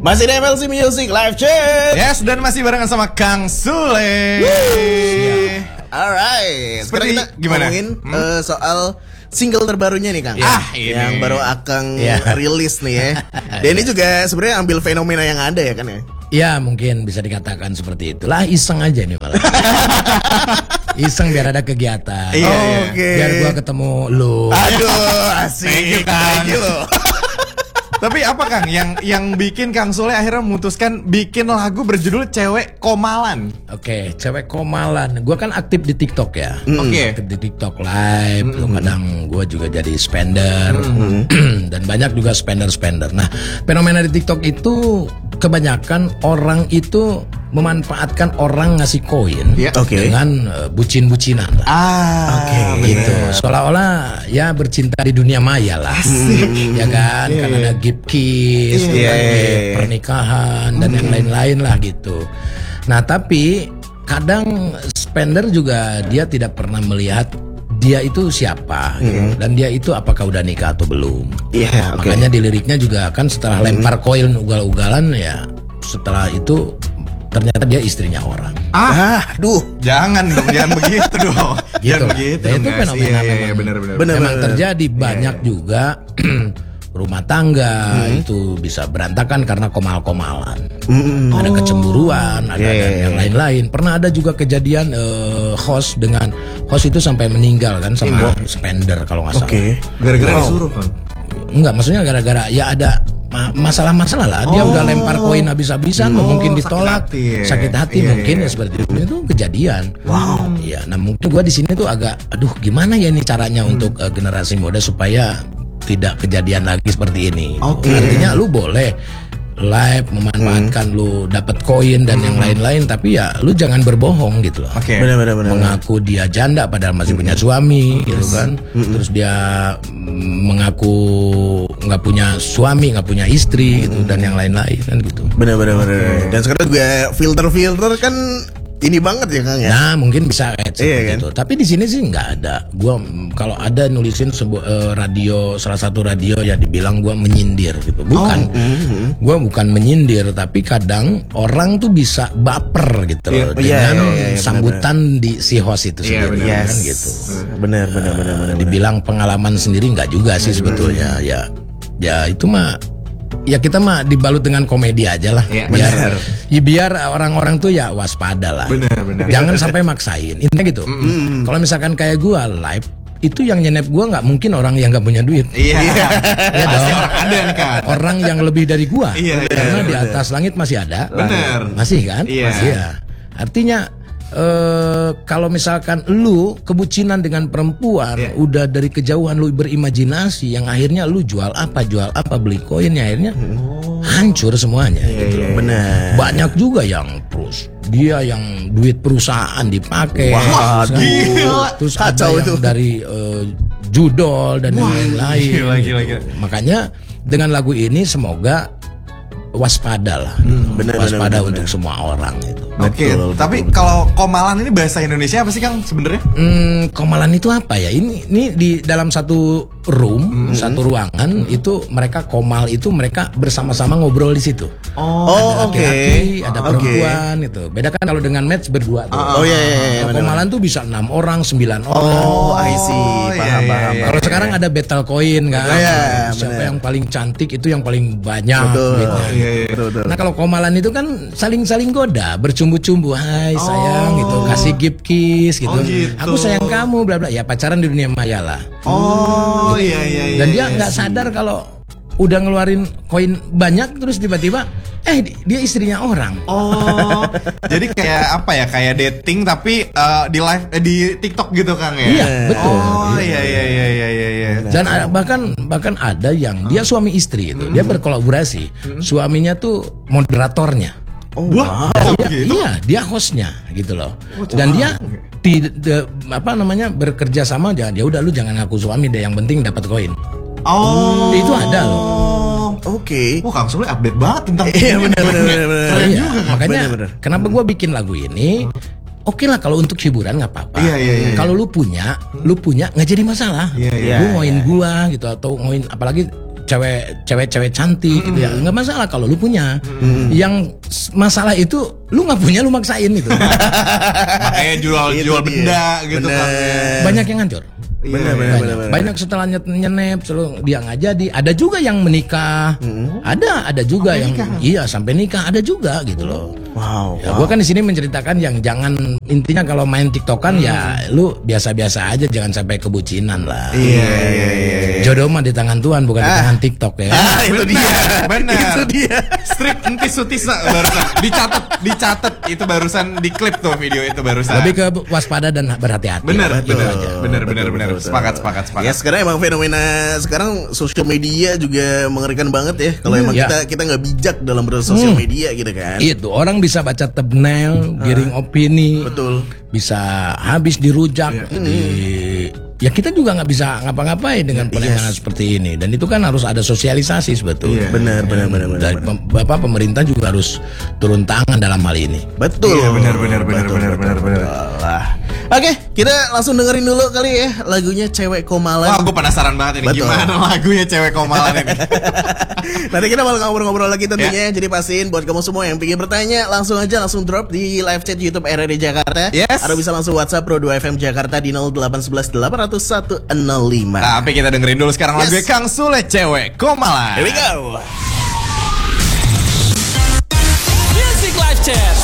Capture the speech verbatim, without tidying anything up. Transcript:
Masih di M L C Music Live Chat. Yes, dan masih barengan sama Kang Sule. Alright. Sekarang kita gimana? ngomongin hmm? uh, soal single terbarunya nih Kang. Ah, ini. Yang baru akan yeah. rilis nih ya. Dan ini juga sebenarnya ambil fenomena yang ada ya kan ya. Ya mungkin bisa dikatakan seperti itulah, iseng aja nih malah. Iseng biar ada kegiatan. Iya, oh, Oke okay. Biar gua ketemu lu. Aduh asik. Thank you, Tapi apa Kang yang yang bikin Kang Sule akhirnya memutuskan bikin lagu berjudul Cewek Komalan? Oke, okay, Cewek Komalan. Gua kan aktif di TikTok ya. Mm. Oke. Okay. Aktif di TikTok live. Mm. Kadang gua juga jadi spender Mm. dan banyak juga spender-spender. Nah, fenomena di TikTok itu kebanyakan orang itu memanfaatkan orang ngasih koin yeah. okay. dengan uh, bucin-bucinan lah. Ah, oke okay, gitu. Seolah-olah ya bercinta di dunia maya lah. Hmm. Ya kan, yeah, karena yeah. ada gift kiss, yeah, yeah, gift yeah. pernikahan dan hmm. yang lain-lain lah gitu. Nah, tapi kadang spender juga dia tidak pernah melihat dia itu siapa gitu. Hmm. Dan dia itu apakah udah nikah atau belum. Yeah, okay. Makanya di liriknya juga kan setelah hmm. lempar koin ugal-ugalan ya, setelah itu ternyata dia istrinya orang. Ah, duh, jangan dong, jangan begitu dong. Gitu jangan lah. begitu. Nah, itu guys. fenomena iya, memang. iya, bener, bener, bener, memang bener. terjadi banyak yeah. juga rumah tangga hmm. itu bisa berantakan karena komal-komalan. Hmm. Ada kecemburuan, ada yeah, dan yeah, yang lain-lain. Pernah ada juga kejadian uh, host dengan host itu sampai meninggal kan sama yeah. spender kalau nggak salah. Oke. Okay. Gara-gara wow. disuruh kan? Enggak, maksudnya gara-gara ya ada masalah-masalah lah. Dia oh. udah lempar koin habis-habisan, oh, mungkin ditolak, sakit hati, sakit hati iya, mungkin iya. ya seperti itu. Itu kejadian. Wow. Iya, nah mungkin gua di sini tuh agak, aduh gimana ya ini caranya hmm. untuk uh, generasi muda supaya tidak kejadian lagi seperti ini. Okay. Artinya lu boleh live memanfaatkan hmm. lu dapat koin dan hmm. yang lain-lain, tapi ya lu jangan berbohong gitu loh. Okay. Benar-benar. Mengaku dia janda padahal masih hmm. punya suami hmm. gitu kan. Hmm. Terus dia mengaku nggak punya suami, nggak punya istri hmm. gitu dan yang lain-lain kan gitu. Benar-benar. Okay. Dan sekarang juga filter-filter kan ini banget ya Kang ya. Nah mungkin bisa kayak iya, gitu. kan? Tapi di sini sih nggak ada. Gua kalau ada nulisin sebuah uh, radio, salah satu radio ya dibilang gua menyindir gitu. Bukan. Oh, mm-hmm. Gua bukan menyindir, tapi kadang orang tuh bisa baper gitu loh yeah, dengan yeah, yeah, yeah, sambutan bener, bener. di si host itu yeah, sendiri yes. kan gitu. Benar, benar, uh, benar, benar. Dibilang pengalaman sendiri nggak juga sih sebetulnya. Ya, ya itu mah. Ya kita mah dibalut dengan komedi aja lah, ya, biar ya biar orang-orang tuh ya waspada lah. Bener, bener. Jangan sampai maksain, intinya gitu. Mm-hmm. Kalau misalkan kayak gua live, itu yang nyenep gua nggak mungkin orang yang nggak punya duit. Iya. Ya dong. Orang ada kan. Orang yang lebih dari gua, iya, karena iya, di atas bener. langit masih ada. Bener. Masih kan? Iya. Masih ya. Artinya. Uh, kalau misalkan lu kebucinan dengan perempuan yeah. udah dari kejauhan lu berimajinasi yang akhirnya lu jual apa jual apa beli koinnya akhirnya oh. hancur semuanya yeah, gitu yeah, loh. Bener. Banyak juga yang terus dia yang duit perusahaan dipakai wow, terus, terus ada yang itu. dari uh, judol dan lain-lain gitu. Makanya dengan lagu ini semoga waspada lah, hmm, bener, waspada bener, untuk bener. semua orang itu. Oke, okay, tapi kalau komalan ini bahasa Indonesia apa sih Kang sebenarnya? Hmm, komalan itu apa ya? Ini ini di dalam satu room, hmm. satu ruangan hmm. itu mereka komal itu mereka bersama-sama ngobrol di situ. Oh, oke. Okay. Ada okay. perempuan itu. Beda kan kalau dengan match berdua tuh. Oh, oh iya, iya, iya. Nah, komalan tuh bisa enam orang, sembilan orang. Oh, I see. Paham, iya, paham. iya, iya. Kalau sekarang ada battle coin kan. Oh, iya, siapa bener. yang paling cantik itu yang paling banyak. Betul. Gitu. Oh, iya, iya. Betul, betul. Nah kalau komalan itu kan saling-saling goda, bercumbu-cumbu, hai oh. sayang gitu, kasih gift kiss gitu. Oh, gitu. Aku sayang kamu, bla bla. Ya pacaran di dunia maya lah. Oh gitu. iya iya iya. Dan dia iya, nggak iya. sadar kalau udah ngeluarin koin banyak terus tiba-tiba eh dia istrinya orang. Oh. Jadi kayak apa ya? Kayak dating tapi uh, di live eh, di TikTok gitu Kang ya. Iya, betul. Oh iya iya iya iya iya iya. Dan ada, bahkan bahkan ada yang dia suami istri itu, dia berkolaborasi. Suaminya tuh moderatornya. Oh, wow. Dia, gitu? Iya, dia hostnya gitu loh. Oh, dan wow. dia tidak apa namanya bekerja sama jangan ya udah lu jangan ngaku suami deh, yang penting dapat koin. Oh, itu ada loh. Oke. Okay. Oh, Kang Sule update banget tentang iya benar benar benar. Keren iya, juga. Makanya bener, bener. Kenapa gue bikin lagu ini? Oke lah kalau untuk hiburan nggak apa-apa. Iya, iya, iya. Kalau lu punya, lu punya nggak jadi masalah. Iya, iya. Lu ngoin gua gitu atau ngoin apalagi cewek cewek-cewek cantik gitu ya. Nggak masalah kalau lu punya. Yang s- masalah itu lu nggak punya, lu maksain gitu. Makanya jual Itu jual dia. benda gitu Bener. kan. Banyak yang hancur. Benar, benar, Banyak, benar, benar. banyak setelah nyet- nyenep selalu dia nggak jadi. Ada juga yang menikah. Ada, ada juga yang iya sampai nikah. Ada juga gitu loh. Wow. Ya, gua kan di sini menceritakan yang jangan, intinya kalau main TikTokan ya lu biasa-biasa aja, jangan sampai kebucinan lah. Iya, iya, iya. Jodoh mah di tangan Tuhan, bukan di tangan TikTok ya. Ah, itu dia. Benar. Itu dia. Strip entis sutisa barusan dicatat, dicatat itu barusan diklip tuh video itu barusan. Lebih ke waspada dan berhati-hati. bener, lah. bener, Betul, bener, betul, bener, bener. betul, betul. Sepakat, sepakat, sepakat. Ya sekarang emang fenomena sekarang sosial media juga mengerikan banget ya. Kalau emang ya. kita kita nggak bijak dalam bersosial media gitu kan. Itu orang bisa baca thumbnail, giring opini, Betul. bisa habis dirujak. Di, ya kita juga nggak bisa ngapa-ngapain dengan penanganan seperti ini. Dan itu kan harus ada sosialisasi sebetulnya. Benar, benar, benar, benar. Dan pem- Bapak pemerintah juga harus turun tangan dalam hal ini. Betul. Iya, benar, benar, benar, Betul, benar, betul, benar, benar. betul lah. Oke, kita langsung dengerin dulu kali ya lagunya Cewek Komalan. Wah, gue penasaran banget ini Betul. gimana lagunya Cewek Komalan ini. Nanti kita bakal ngobrol-ngobrol lagi Ya. tentunya. Jadi pastiin buat kamu semua yang pengen bertanya, langsung aja langsung drop di live chat YouTube R R D Jakarta. Yes. Atau bisa langsung WhatsApp Pro dua F M Jakarta di nol delapan satu satu delapan nol satu nol lima. Tapi kita dengerin dulu sekarang Yes. lagunya Kang Sule, Cewek Komalan. Here we go. Music Live Chat.